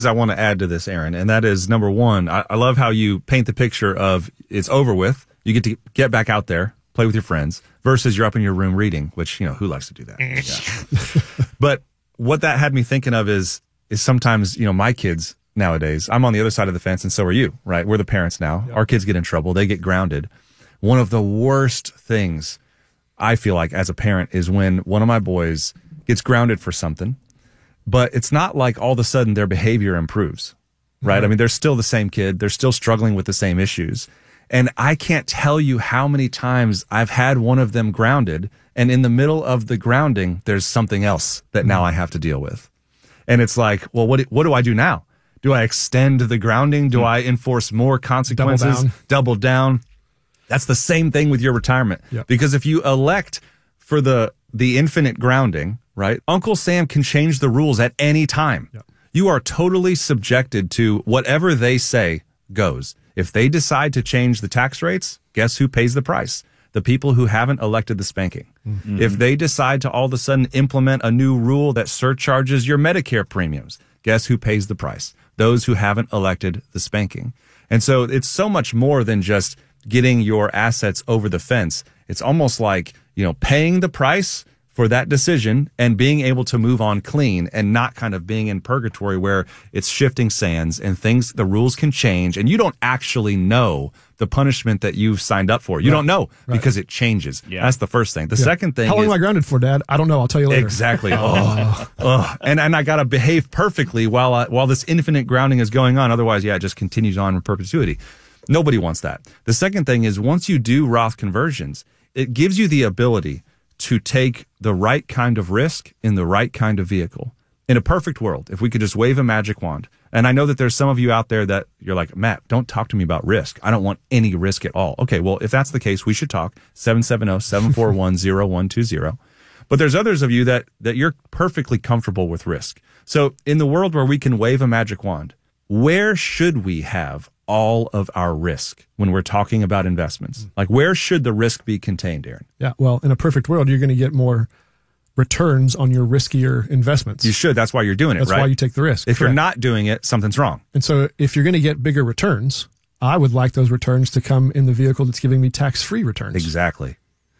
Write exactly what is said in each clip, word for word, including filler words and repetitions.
I want to add to this, Aaron, and that is, number one, I, I love how you paint the picture of it's over with. You get to get back out there, play with your friends, versus you're up in your room reading, which, you know, who likes to do that? Yeah. But what that had me thinking of is, is sometimes, you know, my kids nowadays, I'm on the other side of the fence and so are you, right? We're the parents now. Yep. Our kids get in trouble. They get grounded. One of the worst things I feel like as a parent is when one of my boys gets grounded for something, but it's not like all of a sudden their behavior improves, right? Mm-hmm. I mean, they're still the same kid. They're still struggling with the same issues. And I can't tell you how many times I've had one of them grounded, and in the middle of the grounding, there's something else that mm-hmm. now I have to deal with. And it's like, well, what, what do I do now? Do I extend the grounding? Do mm-hmm. I enforce more consequences? Double down. Double down. That's the same thing with your retirement. Yep. Because if you elect for the the infinite grounding, right, Uncle Sam can change the rules at any time. Yep. You are totally subjected to whatever they say goes. If they decide to change the tax rates, guess who pays the price? The people who haven't elected the spanking. Mm-hmm. If they decide to all of a sudden implement a new rule that surcharges your Medicare premiums, guess who pays the price? Those who haven't elected the spanking. And so it's so much more than just getting your assets over the fence. It's almost like, you know, paying the price for that decision and being able to move on clean and not kind of being in purgatory where it's shifting sands and things, the rules can change and you don't actually know the punishment that you've signed up for. You right. don't know right. because it changes. Yeah. That's the first thing. The yeah. second thing How long is, am I grounded for, Dad? I don't know. I'll tell you later. Exactly. oh. oh. And, and I got to behave perfectly while I, while this infinite grounding is going on. Otherwise, yeah, it just continues on in perpetuity. Nobody wants that. The second thing is once you do Roth conversions, it gives you the ability to take the right kind of risk in the right kind of vehicle. In a perfect world, if we could just wave a magic wand, and I know that there's some of you out there that you're like, Matt, don't talk to me about risk. I don't want any risk at all. Okay, well, if that's the case, we should talk. seven seven zero, seven four one, zero one two zero. But there's others of you that, that you're perfectly comfortable with risk. So in the world where we can wave a magic wand, where should we have all of our risk when we're talking about investments? Like, where should the risk be contained, Aaron? Yeah, well, in a perfect world, you're going to get more returns on your riskier investments. You should. That's why you're doing it, That's right? That's why you take the risk. If Correct. You're not doing it, something's wrong. And so if you're going to get bigger returns, I would like those returns to come in the vehicle that's giving me tax-free returns. Exactly.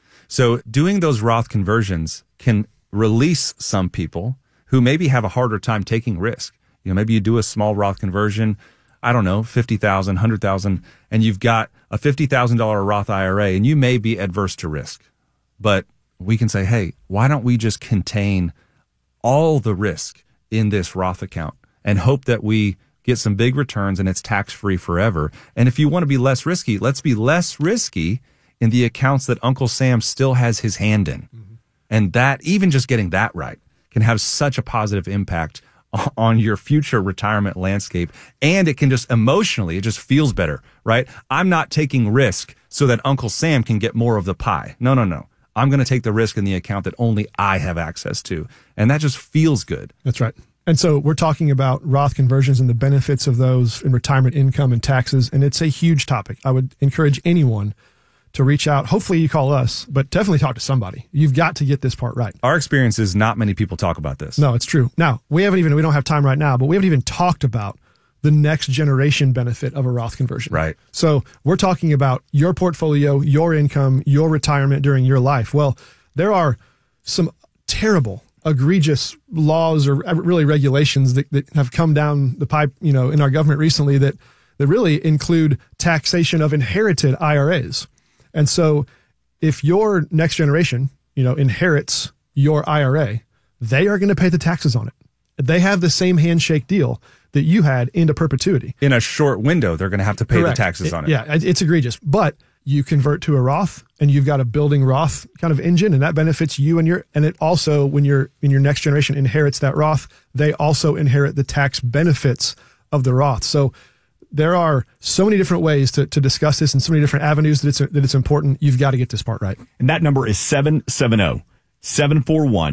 So doing those Roth conversions can release some people who maybe have a harder time taking risk. You know, maybe you do a small Roth conversion, I don't know, fifty thousand dollars, one hundred thousand dollars, and you've got a fifty thousand dollars Roth I R A, and you may be adverse to risk. But we can say, hey, why don't we just contain all the risk in this Roth account and hope that we get some big returns and it's tax-free forever. And if you want to be less risky, let's be less risky in the accounts that Uncle Sam still has his hand in. Mm-hmm. And that, even just getting that right, can have such a positive impact on your future retirement landscape. And it can just emotionally, it just feels better, right? I'm not taking risk so that Uncle Sam can get more of the pie. No, no, no. I'm going to take the risk in the account that only I have access to. And that just feels good. That's right. And so we're talking about Roth conversions and the benefits of those in retirement income and taxes. And it's a huge topic. I would encourage anyone to reach out. Hopefully you call us, but definitely talk to somebody. You've got to get this part right. Our experience is not many people talk about this. No, it's true. Now, we haven't even, we don't have time right now, but we haven't even talked about the next generation benefit of a Roth conversion. Right. So we're talking about your portfolio, your income, your retirement during your life. Well, there are some terrible, egregious laws or really regulations that, that have come down the pipe, you know, in our government recently that, that really include taxation of inherited I R As. And so if your next generation, you know, inherits your I R A, they are going to pay the taxes on it. They have the same handshake deal that you had into perpetuity. In a short window, they're going to have to pay Correct. the taxes it, on it. Yeah, it's egregious. But you convert to a Roth and you've got a building Roth kind of engine, and that benefits you and your, and it also, when you're in your next generation inherits that Roth, they also inherit the tax benefits of the Roth. So there are so many different ways to, to discuss this and so many different avenues that it's, that it's important. You've got to get this part right. And that number is seven seven zero, seven four one,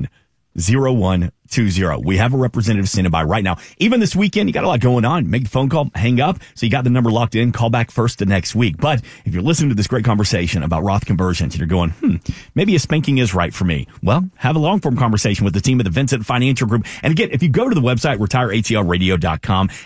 zero one two zero. We have a representative standing by right now. Even this weekend, you got a lot going on. Make the phone call, hang up. So you got the number locked in. Call back first to next week. But if you're listening to this great conversation about Roth conversions and you're going, hmm, maybe a spanking is right for me. Well, have a long form conversation with the team at the Vincent Financial Group. And again, if you go to the website, retire A T L radio dot com,